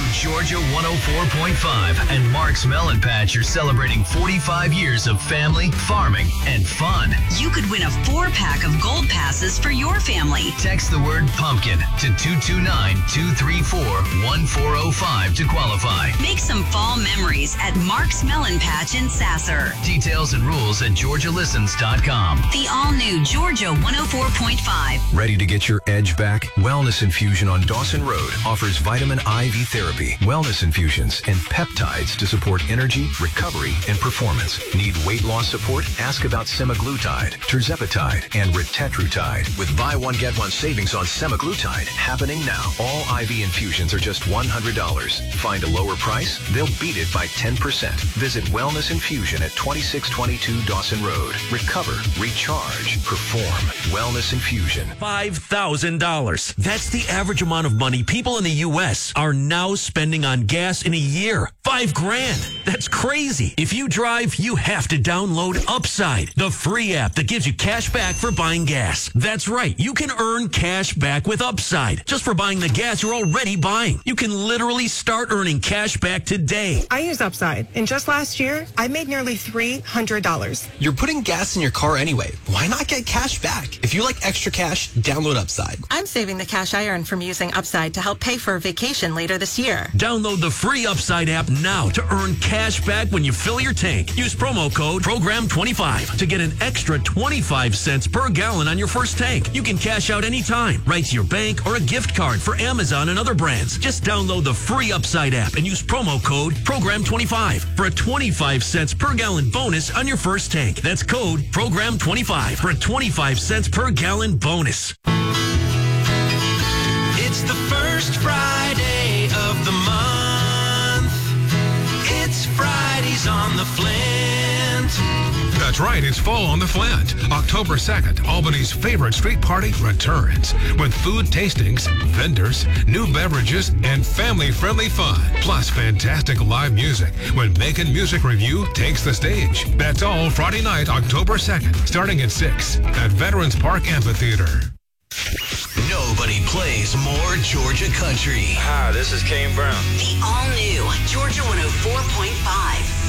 Georgia 104.5 and Mark's Melon Patch are celebrating 45 years of family, farming, and fun. You could win a 4-pack of gold passes for your family. Text the word pumpkin to 229-234-1405 to qualify. Make some fall memories at Mark's Melon Patch in Sasser. Details and rules at georgialistens.com. The all-new Georgia 104.5. Ready to get your edge back? Wellness Infusion on Dawson Road offers vitamin IV therapy, wellness infusions, and peptides to support energy, recovery, and performance. Need weight loss support? Ask about semaglutide, tirzepatide, and retatrutide. With buy one, get one savings on semaglutide happening now. All IV infusions are just $100. Find a lower price? They'll beat it by 10%. Visit Wellness Infusion at 2622 Dawson Road. Recover, recharge, perform. Wellness Infusion. $5,000. That's the average amount of money people in the U.S. are now spending on gas in a year. $5,000. That's crazy. If you drive, you have to download Upside, the free app that gives you cash back for buying gas. That's right. You can earn cash back with Upside just for buying the gas you're already buying. You can literally start earning cash back today. I use Upside, and just last year, I made nearly $300. You're putting gas in your car anyway. Why not get cash back? If you like extra cash, download Upside. I'm saving the cash I earn from using Upside to help pay for a vacation later this year. Download the free Upside app now to earn cash back when you fill your tank. Use promo code PROGRAM25 to get an extra 25 cents per gallon on your first tank. You can cash out anytime, right to your bank or a gift card for Amazon and other brands. Just download the free Upside app and use promo code PROGRAM25 for a 25 cents per gallon bonus on your first tank. That's code PROGRAM25 for a 25 cents per gallon bonus. It's the first Friday of the month. It's Fridays on the Flint. That's right, it's Fall on the Flint. October 2nd, Albany's favorite street party returns with food tastings, vendors, new beverages, and family-friendly fun. Plus fantastic live music when Macon Music Review takes the stage. That's all Friday night, October 2nd, starting at 6 at Veterans Park Amphitheater. Nobody plays more Georgia country. Hi, this is Kane Brown. The all-new Georgia 104.5.